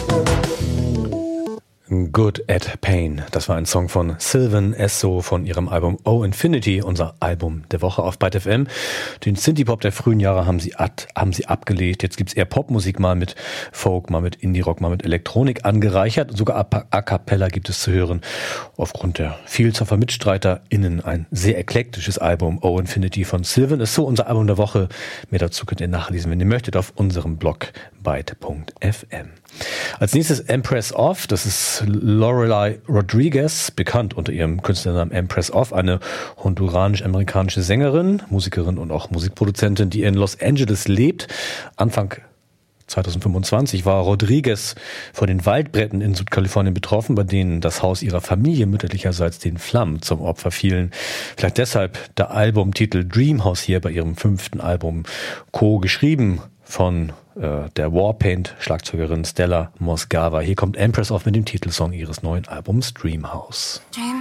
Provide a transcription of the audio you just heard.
Good at Pain. Das war ein Song von Sylvan Esso von ihrem Album Oh Infinity, unser Album der Woche auf Byte FM. Den Synthie-Pop der frühen Jahre haben sie abgelegt. Jetzt gibt's eher Popmusik, mal mit Folk, mal mit Indie-Rock, mal mit Elektronik angereichert. Sogar a cappella gibt es zu hören. Aufgrund der Vielzahl von MitstreiterInnen ein sehr eklektisches Album Oh Infinity von Sylvan Esso, unser Album der Woche. Mehr dazu könnt ihr nachlesen, wenn ihr möchtet, auf unserem Blog byte.fm. Als nächstes Empress Off, das ist Lorelei Rodriguez, bekannt unter ihrem Künstlernamen Empress Off, eine honduranisch-amerikanische Sängerin, Musikerin und auch Musikproduzentin, die in Los Angeles lebt. Anfang 2025 war Rodriguez von den Waldbränden in Südkalifornien betroffen, bei denen das Haus ihrer Familie mütterlicherseits den Flammen zum Opfer fielen. Vielleicht deshalb der Albumtitel Dreamhouse hier bei ihrem 5. Album, co-geschrieben von der Warpaint-Schlagzeugerin Stella Mosgava. Hier kommt Empress Off mit dem Titelsong ihres neuen Albums Dreamhouse.